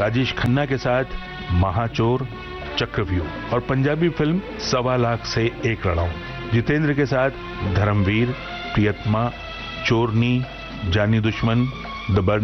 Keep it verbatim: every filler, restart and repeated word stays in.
राजेश खन्ना के साथ महाचोर, चक्रव्यूह और पंजाबी फिल्म सवा लाख से एक लड़ाऊं, जितेंद्र के साथ धर्मवीर, प्रियतमा, चोरनी, जानी दुश्मन, द बर्निंग